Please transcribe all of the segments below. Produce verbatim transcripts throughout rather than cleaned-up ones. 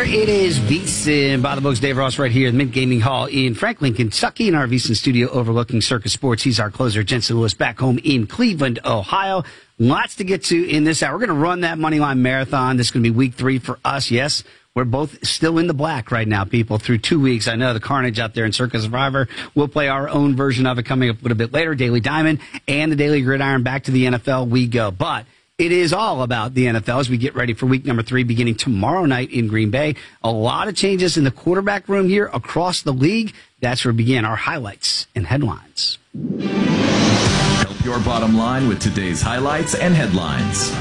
It is VSiN by the books. Dave Ross right here at the Mint Gaming Hall in Franklin, Kentucky, in our VSiN studio overlooking Circus Sports. He's our closer, Jensen Lewis, back home in Cleveland, Ohio. Lots to get to in this hour. We're going to run that Moneyline Marathon. This is going to be week three for us. Yes, we're both still in the black right now, people, through two weeks. I know the carnage out there in Circus Survivor. We'll play our own version of it coming up a little bit later. Daily Diamond and the Daily Gridiron. Back to the N F L we go. But it is all about the N F L as we get ready for week number three beginning tomorrow night in Green Bay. A lot of changes in the quarterback room here across the league. That's where we begin our highlights and headlines. Help your bottom line with today's highlights and headlines.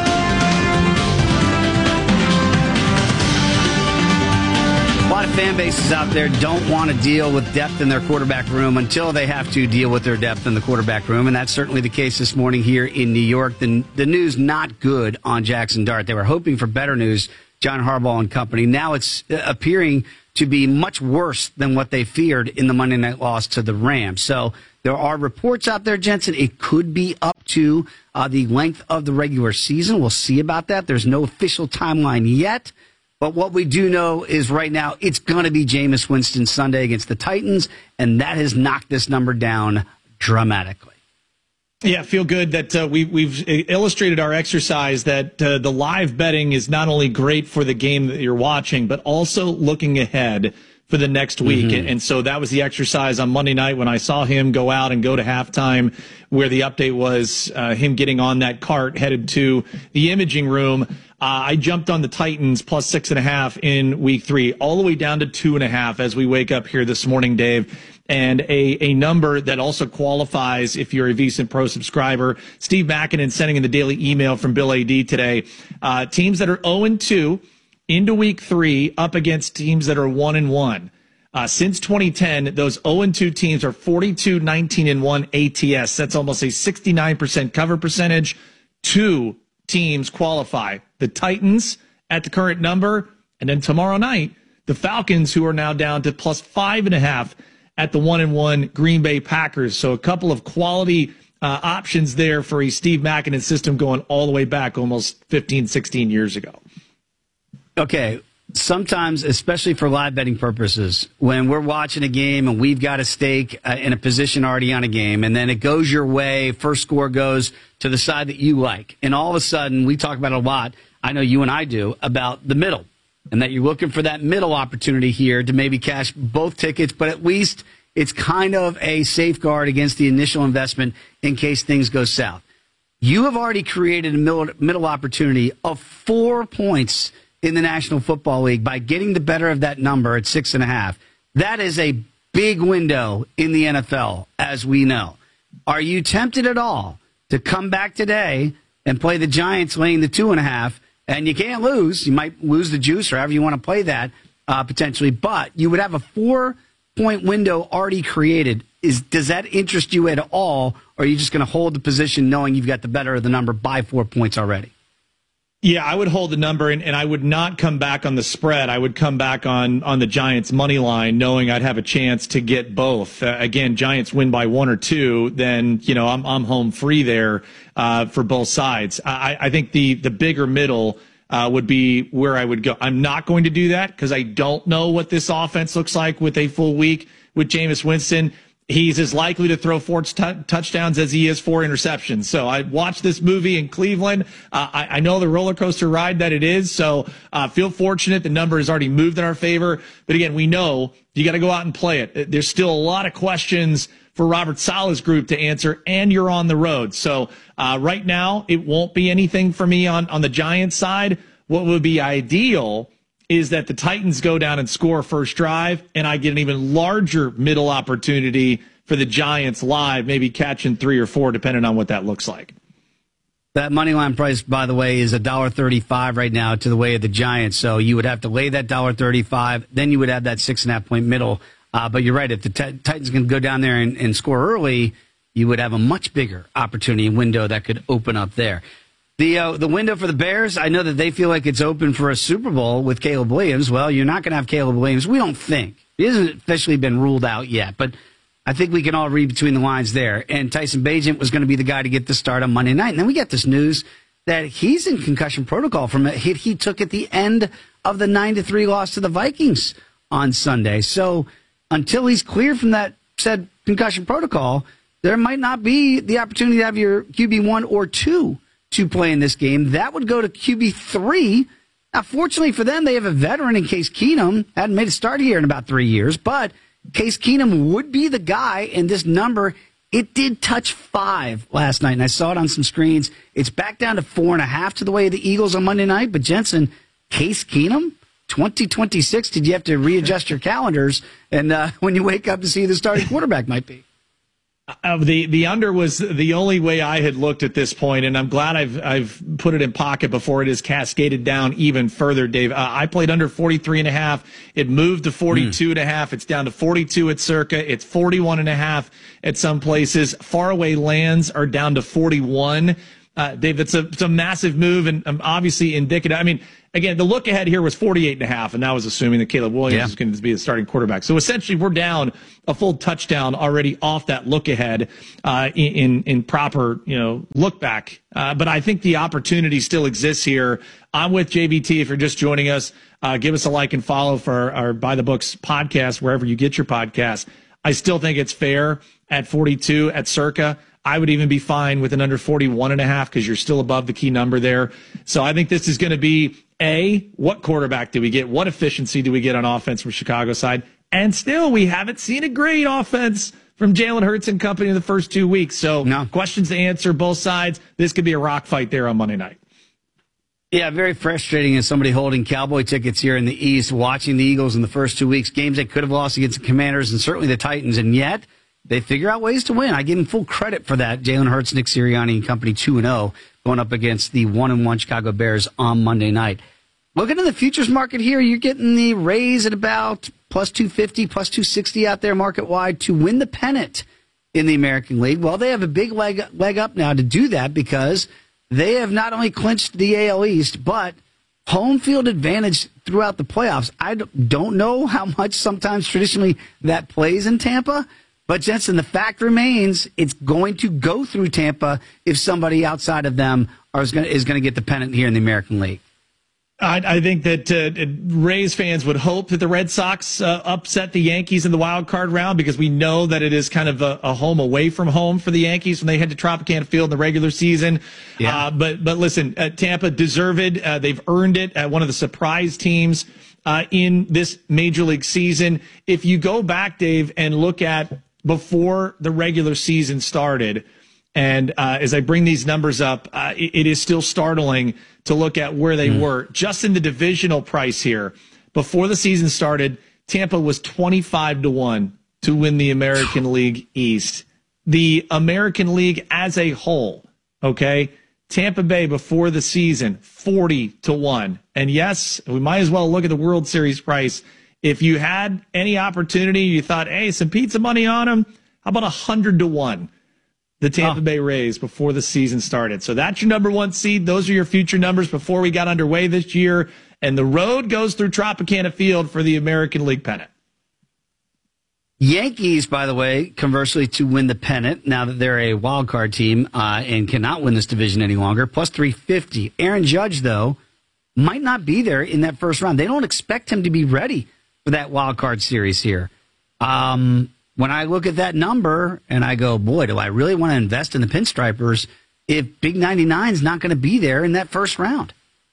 A lot of fan bases out there don't want to deal with depth in their quarterback room until they have to deal with their depth in the quarterback room, and that's certainly the case this morning here in New York. The, the news not good on Jackson Dart. They were hoping for better news, John Harbaugh and company. Now it's appearing to be much worse than what they feared in the Monday night loss to the Rams. So there are reports out there, Jensen. It could be up to uh, the length of the regular season. We'll see about that. There's no official timeline yet. But what we do know is right now it's going to be Jameis Winston Sunday against the Titans, and that has knocked this number down dramatically. Yeah, feel good that uh, we, we've illustrated our exercise that uh, the live betting is not only great for the game that you're watching, but also looking ahead for the next week. Mm-hmm. And so that was the exercise on Monday night when I saw him go out and go to halftime, where the update was uh, him getting on that cart headed to the imaging room. Uh, I jumped on the Titans plus six and a half in week three, all the way down to two and a half as we wake up here this morning, Dave. And a, a number that also qualifies if you're a VSiN Pro subscriber. Steve Makinen sending in the daily email from Bill A D today. Uh, teams that are oh and two into week three up against teams that are one and one. Uh, since twenty ten, those oh and two teams are forty-two, nineteen, and one A T S. That's almost a sixty-nine percent cover percentage. Two teams qualify. The Titans at the current number, and then tomorrow night, the Falcons, who are now down to plus five and a half at the one and one Green Bay Packers. So a couple of quality uh, options there for a Steve Makinen system going all the way back almost fifteen, sixteen years ago. Okay. Sometimes, especially for live betting purposes, when we're watching a game and we've got a stake uh, in a position already on a game, and then it goes your way, first score goes to the side that you like, and all of a sudden, we talk about it a lot, I know you and I do, about the middle, and that you're looking for that middle opportunity here to maybe cash both tickets, but at least it's kind of a safeguard against the initial investment in case things go south. You have already created a middle, middle opportunity of four points in the National Football League by getting the better of that number at six and a half. That is a big window in the N F L, as we know. Are you tempted at all to come back today and play the Giants laying the two and a half? And you can't lose. You might lose the juice or however you want to play that uh, potentially, but you would have a four-point window already created. Is Does that interest you at all, or are you just going to hold the position knowing you've got the better of the number by four points already? Yeah, I would hold the number, and, and I would not come back on the spread. I would come back on, on the Giants' money line, knowing I'd have a chance to get both. Uh, again, Giants win by one or two, then you know I'm I'm home free there uh, for both sides. I, I think the the bigger middle uh, would be where I would go. I'm not going to do that because I don't know what this offense looks like with a full week with Jameis Winston. He's as likely to throw four t- touchdowns as he is four interceptions. So I watched this movie in Cleveland. Uh, I, I know the roller coaster ride that it is. So uh, feel fortunate. The number has already moved in our favor. But again, we know you got to go out and play it. There's still a lot of questions for Robert Saleh's group to answer, and you're on the road. So uh, right now, it won't be anything for me on, on the Giants side. What would be ideal is that the Titans go down and score first drive, and I get an even larger middle opportunity for the Giants live, maybe catching three or four, depending on what that looks like. That money line price, by the way, is one dollar thirty-five right now to the way of the Giants. So you would have to lay that one dollar thirty-five, then you would have that six and a half point middle. Uh, but you're right, if the t- Titans can go down there and, and score early, you would have a much bigger opportunity and window that could open up there. The uh, the window for the Bears, I know that they feel like it's open for a Super Bowl with Caleb Williams. Well, you're not going to have Caleb Williams. We don't think. It hasn't officially been ruled out yet, but I think we can all read between the lines there. And Tyson Bagent was going to be the guy to get the start on Monday night. And then we get this news that he's in concussion protocol from a hit he took at the end of the nine to three loss to the Vikings on Sunday. So until he's cleared from that said concussion protocol, there might not be the opportunity to have your Q B one or two to play in this game. That would go to Q B three. Now, fortunately for them, they have a veteran in Case Keenum. Hadn't made a start here in about three years, but Case Keenum would be the guy, and this number, it did touch five last night, and I saw it on some screens. It's back down to four and a half to the way of the Eagles on Monday night, but Jensen, Case Keenum, twenty twenty-six, did you have to readjust your calendars and uh, when you wake up to see who the starting quarterback might be? Uh, the the under was the only way I had looked at this point, and I'm glad I've I've put it in pocket before it is cascaded down even further, Dave. Uh, I played under forty-three and a half. It moved to forty-two mm. and a half. It's down to forty-two at Circa. It's forty-one and a half at some places. Faraway lands are down to forty-one. Uh, Dave, that's a, it's a massive move and um, obviously indicative. I mean, again, the look ahead here was forty-eight and a half, and that was assuming that Caleb Williams yeah. is going to be the starting quarterback. So essentially, we're down a full touchdown already off that look ahead uh, in, in in proper you know look back. Uh, but I think the opportunity still exists here. I'm with J V T. If you're just joining us, uh, give us a like and follow for our, our By the Books podcast wherever you get your podcast. I still think it's fair at forty-two at Circa. I would even be fine with an under forty-one and a half because you're still above the key number there. So I think this is going to be A, what quarterback do we get? What efficiency do we get on offense from Chicago side? And still, we haven't seen a great offense from Jalen Hurts and company in the first two weeks. So no. questions to answer, both sides. This could be a rock fight there on Monday night. Yeah, very frustrating as somebody holding Cowboy tickets here in the East, watching the Eagles in the first two weeks, games they could have lost against the Commanders and certainly the Titans, and yet they figure out ways to win. I give them full credit for that. Jalen Hurts, Nick Sirianni, and company two and oh going up against the one and one Chicago Bears on Monday night. Looking at the futures market here, you're getting the Rays at about plus two fifty, plus two sixty out there market-wide to win the pennant in the American League. Well, they have a big leg, leg up now to do that because they have not only clinched the A L East, but home field advantage throughout the playoffs. I don't know how much sometimes traditionally that plays in Tampa, but Jensen, the fact remains it's going to go through Tampa if somebody outside of them is going to, is going to get the pennant here in the American League. I, I think that uh, Rays fans would hope that the Red Sox uh, upset the Yankees in the wild card round because we know that it is kind of a, a home away from home for the Yankees when they head to Tropicana Field in the regular season. Yeah. Uh, but but listen, uh, Tampa deserved. Uh, they've earned it. Uh, one of the surprise teams uh, in this Major League season. If you go back, Dave, and look at before the regular season started, and uh, as I bring these numbers up, uh, it, it is still startling to look at where they mm. were. Just in the divisional price here, before the season started, Tampa was twenty-five to one to win the American League East. The American League as a whole, okay? Tampa Bay before the season, forty to one. And yes, we might as well look at the World Series price. If you had any opportunity, you thought, hey, some pizza money on them, how about one hundred to one? The Tampa oh. Bay Rays before the season started. So that's your number one seed. Those are your future numbers before we got underway this year. And the road goes through Tropicana Field for the American League pennant. Yankees, by the way, conversely, to win the pennant, now that they're a wild card team uh, and cannot win this division any longer, plus three fifty. Aaron Judge, though, might not be there in that first round. They don't expect him to be ready for that wild card series here. Um, when I look at that number and I go, boy, do I really want to invest in the Pinstripers if Big ninety-nine is not going to be there in that first round?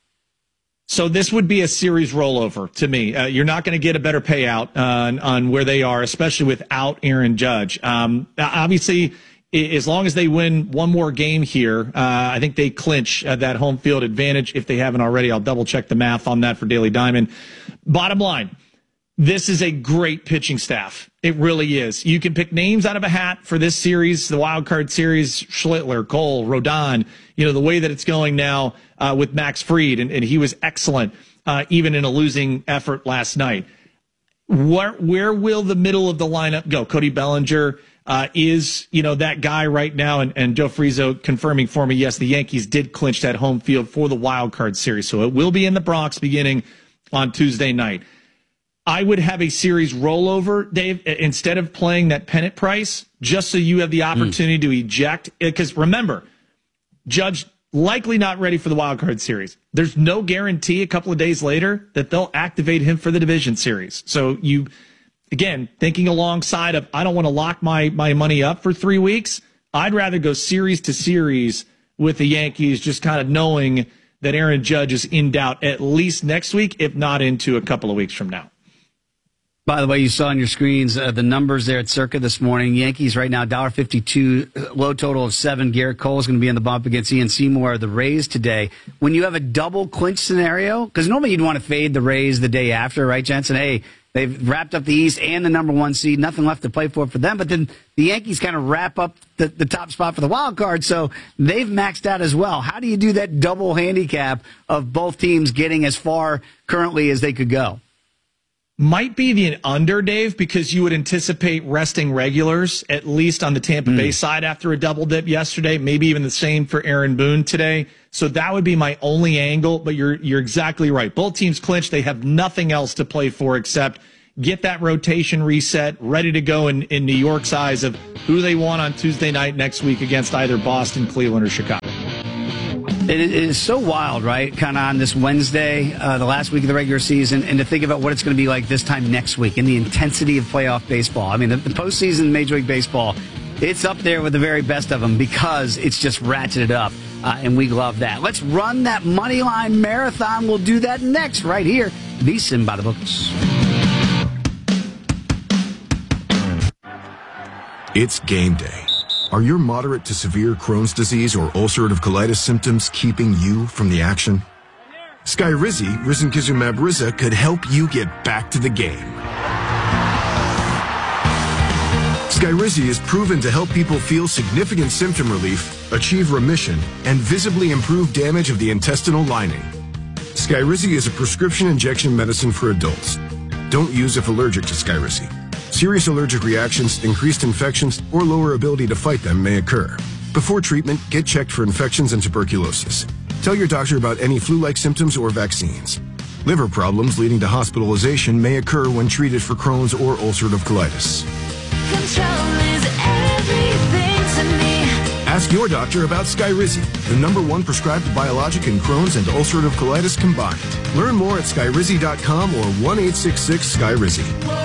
So this would be a series rollover to me. Uh, you're not going to get a better payout uh, on, on where they are, especially without Aaron Judge. Um, obviously, as long as they win one more game here, uh, I think they clinch uh, that home field advantage. If they haven't already, I'll double check the math on that for Daily Diamond. Bottom line, this is a great pitching staff. It really is. You can pick names out of a hat for this series, the wild card series, Schlittler, Cole, Rodon, you know, the way that it's going now uh, with Max Fried, and, and he was excellent uh, even in a losing effort last night. Where, where will the middle of the lineup go? Cody Bellinger uh, is, you know, that guy right now, and, and Joe Frizo confirming for me, yes, the Yankees did clinch that home field for the wild card series, so it will be in the Bronx beginning on Tuesday night. I would have a series rollover, Dave, instead of playing that pennant price, just so you have the opportunity mm. to eject. Because remember, Judge likely not ready for the wild card series. There's no guarantee a couple of days later that they'll activate him for the division series. So you, again, thinking alongside of, I don't want to lock my, my money up for three weeks. I'd rather go series to series with the Yankees, just kind of knowing that Aaron Judge is in doubt at least next week, if not into a couple of weeks from now. By the way, you saw on your screens uh, the numbers there at Circa this morning. Yankees right now, one dollar fifty-two, low total of seven. Garrett Cole is going to be on the bump against Ian Seymour, the Rays today. When you have a double clinch scenario, because normally you'd want to fade the Rays the day after, right, Jensen? Hey, they've wrapped up the East and the number one seed, nothing left to play for for them. But then the Yankees kind of wrap up the, the top spot for the wild card, so they've maxed out as well. How do you do that double handicap of both teams getting as far currently as they could go? Might be the under, Dave, because you would anticipate resting regulars, at least on the Tampa mm. Bay side after a double dip yesterday, maybe even the same for Aaron Boone today. So that would be my only angle, but you're you're exactly right. Both teams clinched. They have nothing else to play for except get that rotation reset, ready to go in, in New York's eyes of who they want on Tuesday night next week against either Boston, Cleveland, or Chicago. It is so wild, right? Kind of on this Wednesday, uh, the last week of the regular season, and to think about what it's going to be like this time next week and the intensity of playoff baseball. I mean, the, the postseason Major League Baseball, it's up there with the very best of them because it's just ratcheted up, uh, and we love that. Let's run that Moneyline Marathon. We'll do that next right here. VSiN by the books. It's game day. Are your moderate to severe Crohn's disease or ulcerative colitis symptoms keeping you from the action? Skyrizi, risankizumab Riza, could help you get back to the game. Skyrizi is proven to help people feel significant symptom relief, achieve remission, and visibly improve damage of the intestinal lining. Skyrizi is a prescription injection medicine for adults. Don't use if allergic to Skyrizi. Serious allergic reactions, increased infections, or lower ability to fight them may occur. Before treatment, get checked for infections and tuberculosis. Tell your doctor about any flu-like symptoms or vaccines. Liver problems leading to hospitalization may occur when treated for Crohn's or ulcerative colitis. Control is everything to me. Ask your doctor about Skyrizi, the number one prescribed biologic in Crohn's and ulcerative colitis combined. Learn more at skyrizi dot com or one eight six six Skyrizi.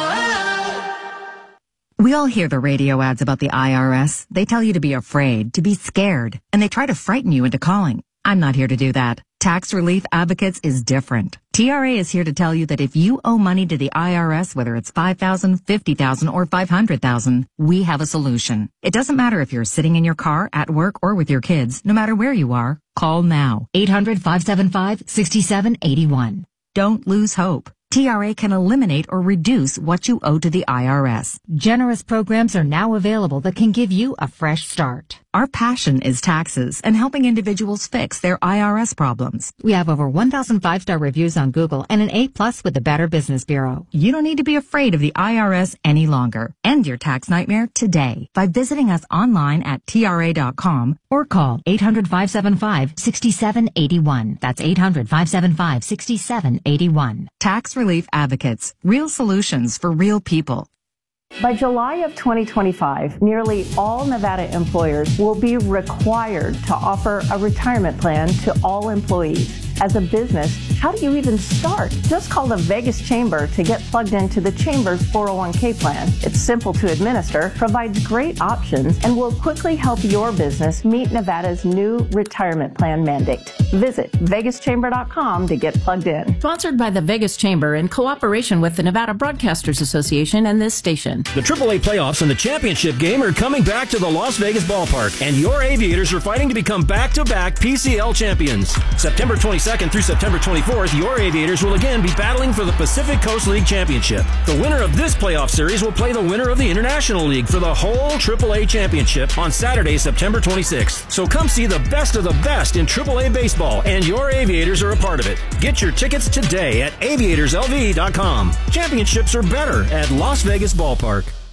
We all hear the radio ads about the I R S. They tell you to be afraid, to be scared, and they try to frighten you into calling. I'm not here to do that. Tax Relief Advocates is different. T R A is here to tell you that if you owe money to the I R S, whether it's five thousand dollars, fifty thousand dollars, or five hundred thousand dollars, we have a solution. It doesn't matter if you're sitting in your car, at work, or with your kids. No matter where you are, call now. eight hundred, five seven five, six seven eight one. Don't lose hope. T R A can eliminate or reduce what you owe to the I R S. Generous programs are now available that can give you a fresh start. Our passion is taxes and helping individuals fix their I R S problems. We have over one thousand five-star reviews on Google and an A plus with the Better Business Bureau. You don't need to be afraid of the I R S any longer. End your tax nightmare today by visiting us online at T R A dot com or call eight hundred, five seven five, six seven eight one. That's eight hundred, five seven five, six seven eight one. Tax Relief Advocates. Real solutions for real people. By July of twenty twenty-five, nearly all Nevada employers will be required to offer a retirement plan to all employees. As a business, how do you even start? Just call the Vegas Chamber to get plugged into the Chamber's four oh one k plan. It's simple to administer, provides great options, and will quickly help your business meet Nevada's new retirement plan mandate. Visit Vegas Chamber dot com to get plugged in. Sponsored by the Vegas Chamber in cooperation with the Nevada Broadcasters Association and this station. The triple A playoffs and the championship game are coming back to the Las Vegas ballpark, and your Aviators are fighting to become back-to-back P C L champions. September twenty-second through September twenty-fourth, your Aviators will again be battling for the Pacific Coast League championship. The winner of this playoff series will play the winner of the International League for the whole triple A championship on Saturday, September twenty-sixth. So come see the best of the best in triple A baseball, and your Aviators are a part of it. Get your tickets today at aviators L V dot com. Championships are better at Las Vegas Ballpark.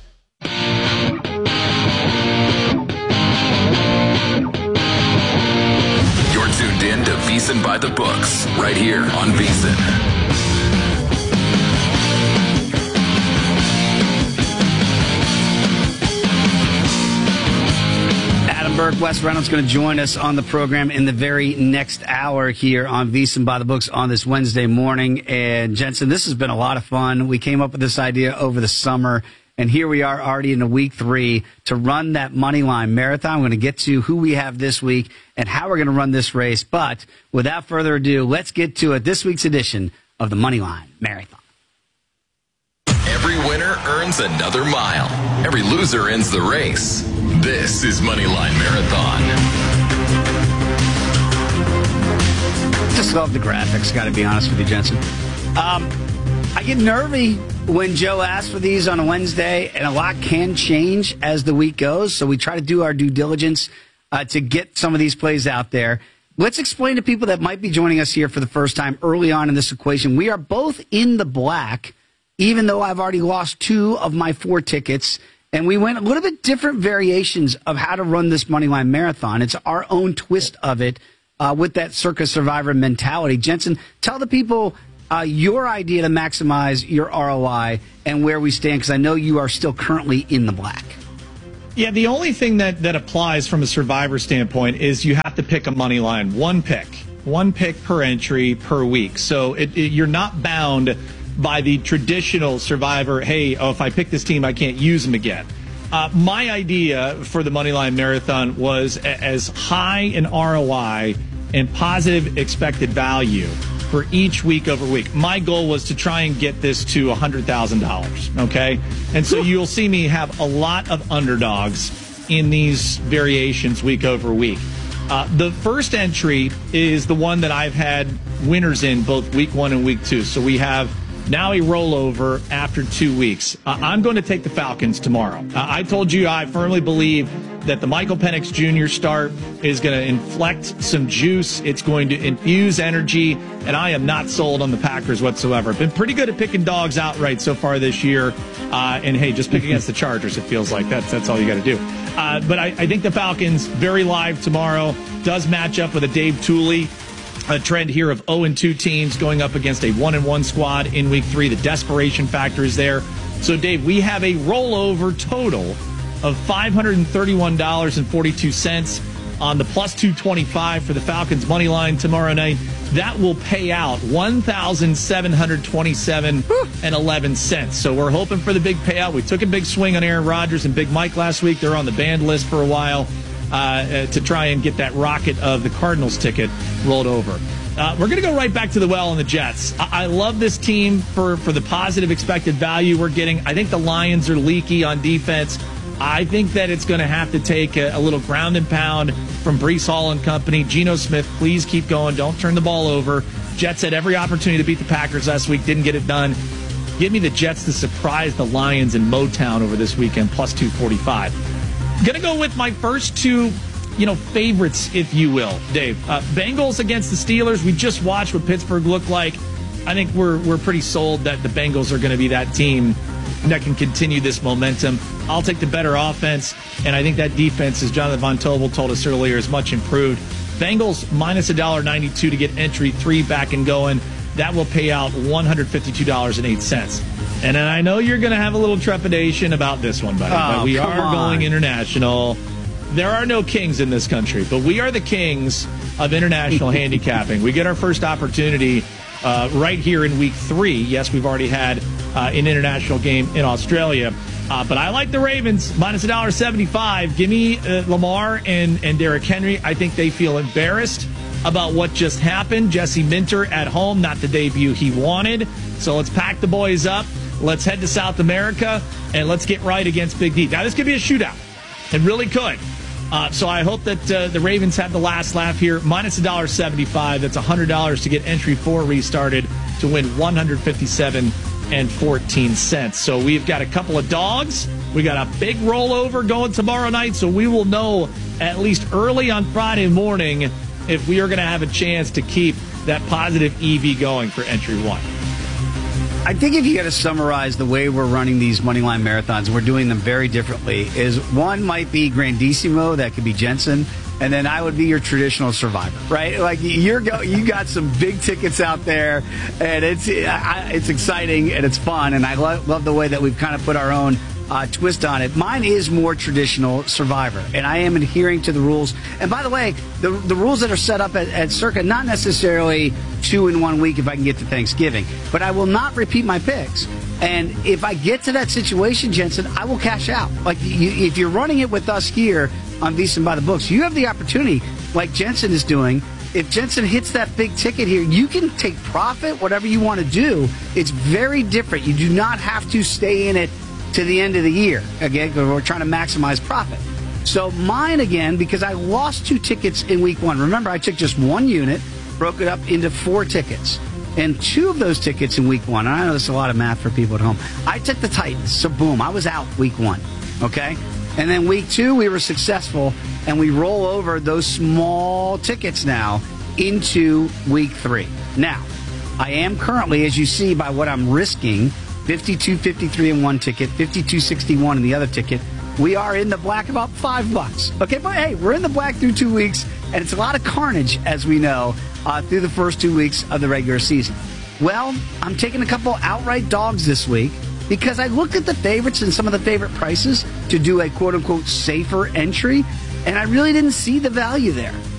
You're tuned in to VSiN by the Books, right here on VSiN. Adam Burke Wes Reynolds going to join us on the program in the very next hour here on VSiN by the Books on this Wednesday morning. And Jensen, this has been a lot of fun. We came up with this idea over the summer, and here we are already in the week three to run that Moneyline Marathon. I'm going to get to who we have this week and how we're going to run this race. But without further ado, let's get to it. This week's edition of the Moneyline Marathon. Every winner earns another mile. Every loser ends the race. This is Moneyline Marathon. Just love the graphics, got to be honest with you, Jensen. Um, I get nervy when Joe asks for these on a Wednesday, and a lot can change as the week goes, so we try to do our due diligence uh, to get some of these plays out there. Let's explain to people that might be joining us here for the first time early on in this equation. We are both in the black, even though I've already lost two of my four tickets. And we went a little bit different variations of how to run this Moneyline Marathon. It's our own twist of it uh, with that Circa Survivor mentality. Jensen, tell the people uh, your idea to maximize your R O I and where we stand, because I know you are still currently in the black. Yeah, the only thing that, that applies from a Survivor standpoint is you have to pick a money line. One pick. One pick per entry per week. So it, it, you're not bound by the traditional Survivor, hey, oh, if I pick this team, I can't use them again. Uh, my idea for the Moneyline Marathon was a- as high an R O I and positive expected value for each week over week. My goal was to try and get this to one hundred thousand dollars, okay? And so you'll see me have a lot of underdogs in these variations week over week. Uh, the first entry is the one that I've had winners in both week one and week two. So we have now a rollover after two weeks. Uh, I'm going to take the Falcons tomorrow. Uh, I told you I firmly believe that the Michael Penix Junior start is going to inflect some juice. It's going to infuse energy, and I am not sold on the Packers whatsoever. I've been pretty good at picking dogs outright so far this year. Uh, and, hey, just pick against the Chargers, it feels like. That's, that's all you got to do. Uh, but I, I think the Falcons, very live tomorrow, does match up with a Dave Tooley. A trend here of oh and two teams going up against a one and one squad in week three. The desperation factor is there. So, Dave, we have a rollover total of five hundred thirty-one dollars and forty-two cents on the plus two twenty-five for the Falcons money line tomorrow night. That will pay out one thousand seven hundred twenty-seven dollars and eleven cents. So we're hoping for the big payout. We took a big swing on Aaron Rodgers and Big Mike last week. They're on the banned list for a while. Uh, to try and get that rocket of the Cardinals ticket rolled over. Uh, we're going to go right back to the well on the Jets. I-, I love this team for, for the positive expected value we're getting. I think the Lions are leaky on defense. I think that it's going to have to take a, a little ground and pound from Breece Hall and company. Geno Smith, please keep going. Don't turn the ball over. Jets had every opportunity to beat the Packers last week. Didn't get it done. Give me the Jets to surprise the Lions in Motown over this weekend, plus two forty-five. Going to go with my first two, you know, favorites, if you will, Dave. Uh, Bengals against the Steelers. We just watched what Pittsburgh looked like. I think we're we're pretty sold that the Bengals are going to be that team that can continue this momentum. I'll take the better offense, and I think that defense, as Jonathan Von Tobel told us earlier, is much improved. Bengals minus one dollar ninety-two to get entry three back and going. That will pay out one hundred fifty-two dollars and eight cents. And then I know you're going to have a little trepidation about this one, buddy. Oh, but we are on. going international. There are no kings in this country, but we are the kings of international handicapping. We get our first opportunity uh, right here in week three. Yes, we've already had uh, an international game in Australia. Uh, but I like the Ravens, minus one dollar seventy-five. Give me uh, Lamar and, and Derrick Henry. I think they feel embarrassed about what just happened. Jesse Minter at home, not the debut he wanted. So let's pack the boys up. Let's head to South America, and let's get right against Big D. Now, this could be a shootout. It really could. Uh, so I hope that uh, the Ravens have the last laugh here. Minus one dollar seventy-five. That's one hundred dollars to get entry four restarted to win one hundred fifty-seven dollars and fourteen cents. So we've got a couple of dogs. We got a big rollover going tomorrow night, so we will know at least early on Friday morning if we are going to have a chance to keep that positive E V going for entry one. I think if you got to summarize the way we're running these Moneyline Marathons, we're doing them very differently, is one might be Grandissimo, that could be Jensen, and then I would be your traditional Survivor, right? Like you're go, you got some big tickets out there, and it's it's exciting and it's fun, and I lo- love the way that we've kind of put our own uh, twist on it. Mine is more traditional Survivor, and I am adhering to the rules. And by the way, the the rules that are set up at, at Circa, not necessarily two in one week if I can get to Thanksgiving, but I will not repeat my picks. And if I get to that situation, Jensen, I will cash out. Like, you, if you're running it with us here on VSiN by the Books, you have the opportunity, like Jensen is doing. If Jensen hits that big ticket here, you can take profit, whatever you want to do. It's very different. You do not have to stay in it to the end of the year. Again, we're trying to maximize profit. So mine, again, because I lost two tickets in week one. Remember, I took just one unit, broke it up into four tickets. And two of those tickets in week one, and I know this is a lot of math for people at home, I took the Titans. So, boom, I was out week one, okay? And then week two, we were successful, and we roll over those small tickets now into week three. Now, I am currently, as you see by what I'm risking, fifty-two fifty-three in one ticket, fifty-two sixty-one in the other ticket. We are in the black about five bucks. Okay, but hey, we're in the black through two weeks, and it's a lot of carnage, as we know, uh, through the first two weeks of the regular season. Well, I'm taking a couple outright dogs this week because I looked at the favorites and some of the favorite prices to do a quote-unquote safer entry, and I really didn't see the value there.